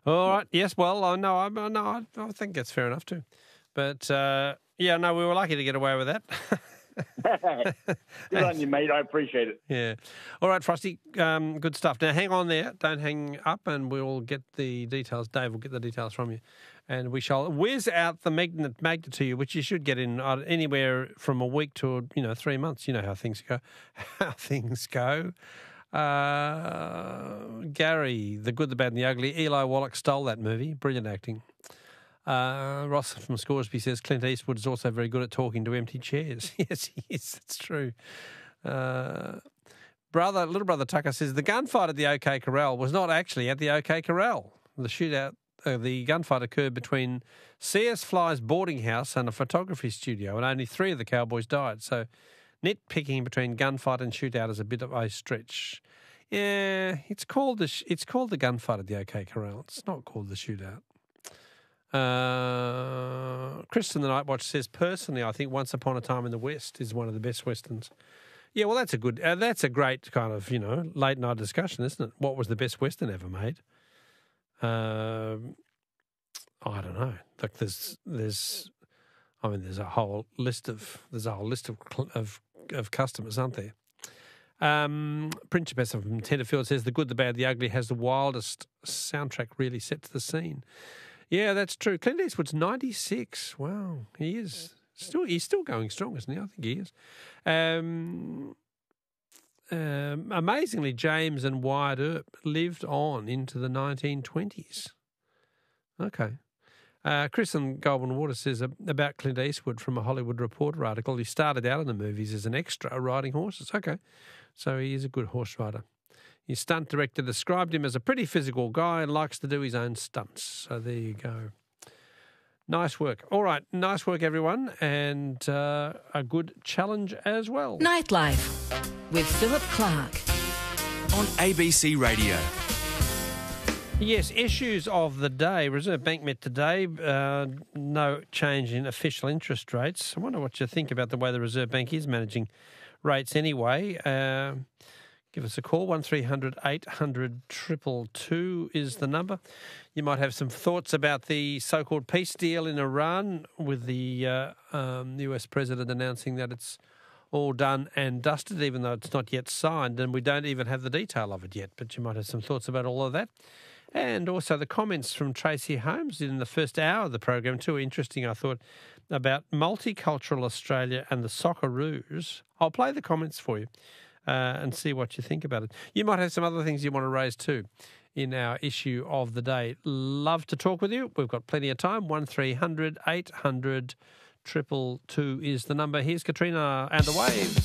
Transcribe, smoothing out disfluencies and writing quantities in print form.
All right. Yes. Well, I think that's fair enough too. But we were lucky to get away with that. Good on you, mate. I appreciate it. Yeah. All right, Frosty. Good stuff. Now, hang on there. Don't hang up, and we'll get the details. Dave will get the details from you, and we shall whiz out the magnet to you, which you should get in anywhere from a week to 3 months. You know how things go. Gary, The Good, the Bad, and the Ugly. Eli Wallach stole that movie. Brilliant acting. Ross from Scoresby says Clint Eastwood is also very good at talking to empty chairs. Yes, he is. That's true. Little brother Tucker says the gunfight at the OK Corral was not actually at the OK Corral. The shootout, the gunfight occurred between C.S. Fly's boarding house and a photography studio, and only 3 of the cowboys died. So nitpicking between gunfight and shootout is a bit of a stretch. Yeah, it's called the gunfight at the OK Corral. It's not called the shootout. Chris in the Night Watch says, personally, I think Once Upon a Time in the West is one of the best westerns. Yeah, well, that's a great kind of, late night discussion, isn't it? What was the best western ever made? I don't know. Like there's a whole list of customers, aren't there? Principessa from Tenterfield says the Good, the Bad, the Ugly has the wildest soundtrack really set to the scene. Yeah, that's true. Clint Eastwood's 96. Wow, he is he's still going strong, isn't he? I think he is. Amazingly, James and Wyatt Earp lived on into the 1920s. Okay. Chris in Goulburn Water says about Clint Eastwood from a Hollywood Reporter article. He started out in the movies as an extra riding horses. Okay, so he is a good horse rider. His stunt director described him as a pretty physical guy and likes to do his own stunts. So there you go. Nice work. All right, nice work, everyone, and a good challenge as well. Nightlife with Philip Clark on ABC Radio. Yes, issues of the day. Reserve Bank met today. No change in official interest rates. I wonder what you think about the way the Reserve Bank is managing rates anyway. Give us a call, 1300 800 222 is the number. You might have some thoughts about the so-called peace deal in Iran with the US president announcing that it's all done and dusted, even though it's not yet signed, and we don't even have the detail of it yet. But you might have some thoughts about all of that. And also the comments from Tracy Holmes in the first hour of the program, too, interesting, I thought, about multicultural Australia and the Socceroos. I'll play the comments for you. And see what you think about it. You might have some other things you want to raise too in our issue of the day. Love to talk with you. We've got plenty of time. 1300 800 222 is the number. Here's Katrina and the Waves.